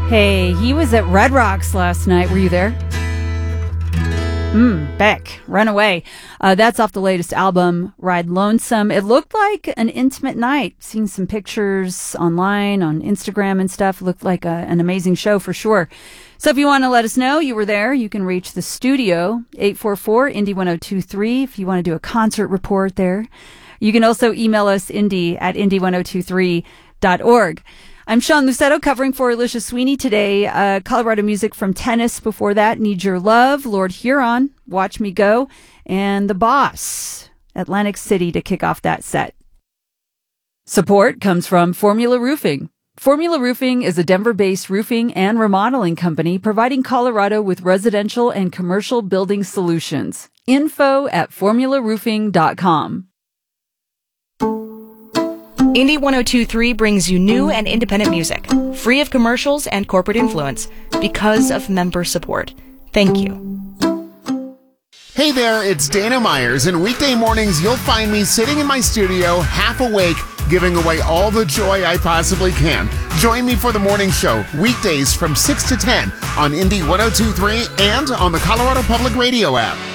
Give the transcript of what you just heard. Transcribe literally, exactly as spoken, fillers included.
Hey, he was at Red Rocks last night. Were you there? Hmm, Beck, Runaway. Uh, that's off the latest album, Ride Lonesome. It looked like an intimate night. Seeing some pictures online, on Instagram and stuff. Looked like a, an amazing show for sure. So if you want to let us know you were there, you can reach the studio, eight four four, Indy one oh two three, if you want to do a concert report there. You can also email us, Indy at Indy ten twenty-three dot org. I'm Sean Lucetto covering for Alicia Sweeney today. Uh, Colorado music from Tennis before that. Need Your Love, Lord Huron, Watch Me Go, and The Boss, Atlantic City to kick off that set. Support comes from Formula Roofing. Formula Roofing is a Denver-based roofing and remodeling company providing Colorado with residential and commercial building solutions. Info at formula roofing dot com. Indy ten twenty-three brings you new and independent music, free of commercials and corporate influence, because of member support. Thank you. Hey there, it's Dana Myers, and weekday mornings you'll find me sitting in my studio, half awake, giving away all the joy I possibly can. Join me for the morning show, weekdays from six to ten on Indy ten twenty-three and on the Colorado Public Radio app.